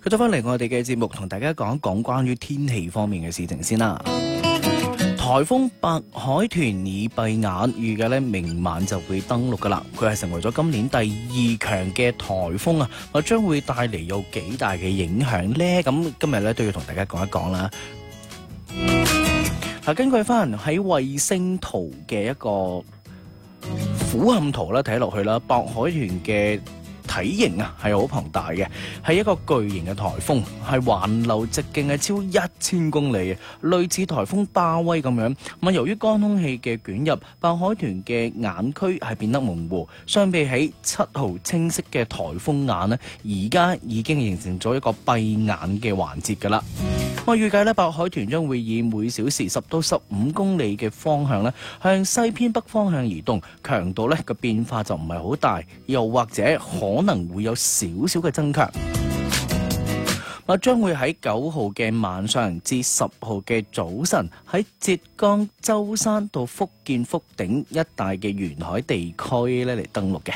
繼續翻嚟我哋嘅節目，同大家講一講關於天氣方面嘅事情先啦。颱風白海豚已閉眼，預計咧明晚就會登陸噶啦。佢係成為咗今年第2強嘅颱風啊，我將會帶嚟有幾大嘅影響呢？咁今日咧都要同大家講一講啦。根據翻喺衛星圖嘅一個俯瞰圖啦，睇落去啦，白海豚嘅體型啊係好龐大嘅，係一個巨型嘅颱風，係環流直徑係超1000公里嘅，類似颱風巴威咁樣。咁由於乾空氣嘅捲入，白海豚嘅眼區係變得模糊，相比起7號清晰嘅颱風眼呢，而家已經形成咗一個閉眼嘅環節㗎啦。我預計咧，白海豚將會以每小時10到15公里嘅方向咧，向西偏北方向移動，強度咧嘅變化就唔係好大，又或者可能會有少少嘅增強。將會喺9號嘅晚上至10號嘅早晨，喺浙江舟山到福建福鼎一帶嘅沿海地區咧嚟登陸嘅。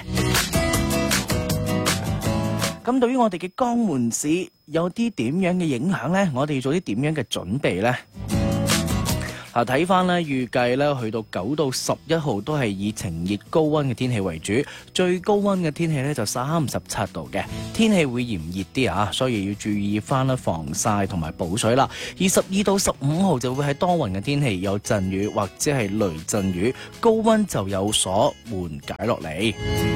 咁對於我哋嘅江門市有啲點樣嘅影響呢？我哋要做啲點樣嘅準備呢？睇翻呢，預計呢去到9到11號都係以晴熱高溫嘅天氣為主，最高溫嘅天氣呢就37度嘅，天氣會炎熱啲啊，所以要注意翻啦防曬同埋補水啦。而12到15號就會係多雲嘅天氣，有陣雨或者係雷陣雨，高溫就有所緩解落嚟。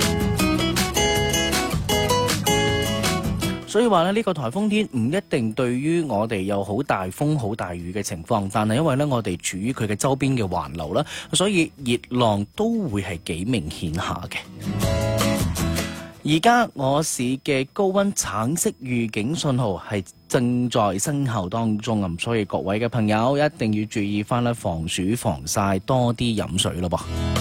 所以話咧，呢個颱風天唔一定對於我哋有好大風好大雨嘅情況，但係因為咧我哋處於佢嘅周邊嘅環流啦，所以熱浪都會係幾明顯下嘅。而家我市嘅高溫橙色預警信號係正在生效當中啊，所以各位嘅朋友一定要注意翻啦，防暑防曬，多啲飲水咯噃。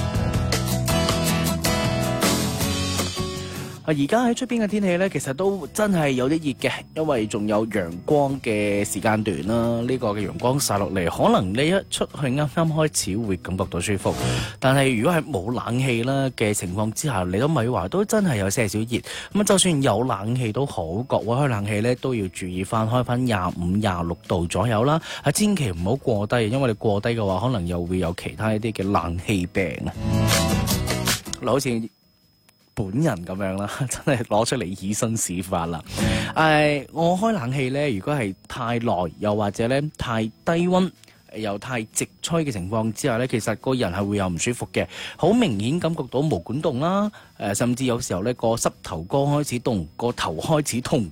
而家喺出邊嘅天氣呢，其實都真係有啲熱嘅，因為仲有陽光嘅時間段啦。呢個嘅陽光曬落嚟，可能你一出去啱啱開始會感覺到舒服，但係如果係冇冷氣啦嘅情況之下，你都咪話都真係有些少熱。咁就算有冷氣都好，各位開冷氣呢都要注意翻，開翻25、26度左右啦。千祈唔好過低，因為你過低嘅話，可能又會有其他一啲嘅冷氣病啊。好似本人咁樣啦，真係攞出嚟以身試法啦。我開冷氣呢，如果係太耐，又或者呢太低溫，又太直吹嘅情況之下呢，其實個人係會有唔舒服嘅，好明顯感覺到毛管凍啦，甚至有時候呢個膝頭哥開始凍，個頭開始痛。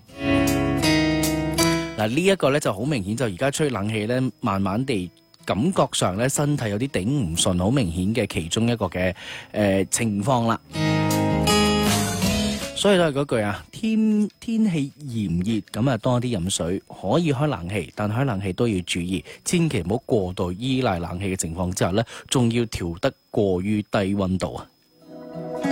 嗱，呢一個呢就好明顯，就而家吹冷氣呢，慢慢地感覺上呢身體有啲頂唔順，好明顯嘅其中一個嘅情況啦。所以都係嗰句啊，天氣炎熱，咁啊多啲飲水，可以開冷氣，但開冷氣都要注意，千祈唔好過度依賴冷氣嘅情況之下呢，仲要調得過於低溫度啊。